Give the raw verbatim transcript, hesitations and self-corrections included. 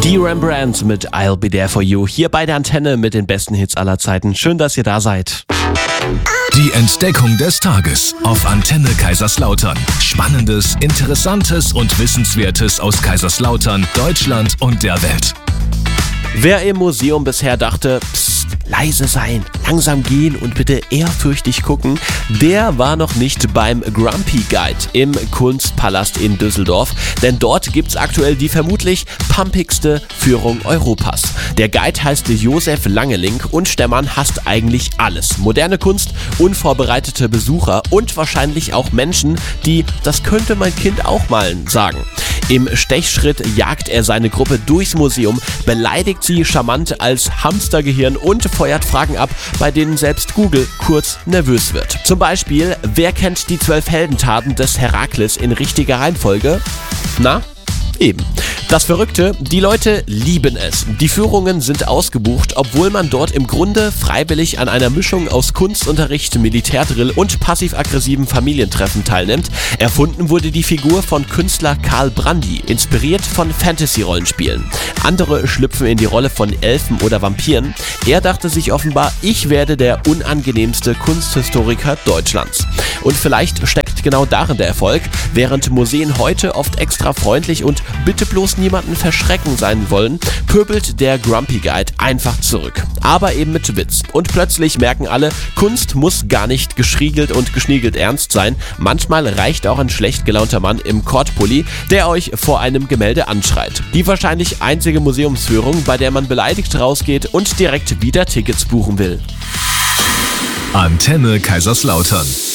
Die Rembrandt mit I'll Be There For You, hier bei der Antenne mit den besten Hits aller Zeiten. Schön, dass ihr da seid. Die Entdeckung des Tages auf Antenne Kaiserslautern. Spannendes, Interessantes und Wissenswertes aus Kaiserslautern, Deutschland und der Welt. Wer im Museum bisher dachte, psst, leise sein, langsam gehen und bitte ehrfürchtig gucken, der war noch nicht beim Grumpy Guide im Kunstpalast in Düsseldorf, denn dort gibt's aktuell die vermutlich pumpigste Führung Europas. Der Guide heißt Josef Langeling und der Mann hasst eigentlich alles. Moderne Kunst, unvorbereitete Besucher und wahrscheinlich auch Menschen, die das könnte mein Kind auch malen sagen. Im Stechschritt jagt er seine Gruppe durchs Museum, beleidigt sie charmant als Hamstergehirn und feuert Fragen ab, bei denen selbst Google kurz nervös wird. Zum Beispiel, wer kennt die zwölf Heldentaten des Herakles in richtiger Reihenfolge? Na? Eben. Das Verrückte, die Leute lieben es. Die Führungen sind ausgebucht, obwohl man dort im Grunde freiwillig an einer Mischung aus Kunstunterricht, Militärdrill und passiv-aggressiven Familientreffen teilnimmt. Erfunden wurde die Figur von Künstler Karl Brandy, inspiriert von Fantasy-Rollenspielen. Andere schlüpfen in die Rolle von Elfen oder Vampiren. Er dachte sich offenbar, ich werde der unangenehmste Kunsthistoriker Deutschlands. Und vielleicht steckt genau darin der Erfolg, während Museen heute oft extra freundlich und bitte bloß niemanden verschrecken sein wollen, pöbelt der Grumpy Guide einfach zurück. Aber eben mit Witz. Und plötzlich merken alle, Kunst muss gar nicht geschriegelt und geschniegelt ernst sein. Manchmal reicht auch ein schlecht gelaunter Mann im Kordpulli, der euch vor einem Gemälde anschreit. Die wahrscheinlich einzige Museumsführung, bei der man beleidigt rausgeht und direkt wieder Tickets buchen will. Antenne Kaiserslautern.